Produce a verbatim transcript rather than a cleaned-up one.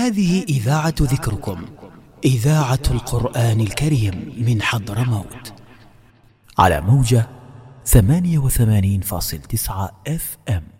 هذه إذاعة ذكركم، إذاعة القرآن الكريم من حضرموت، على موجة ثمانية وثمانين فاصلة تسعة اف ام.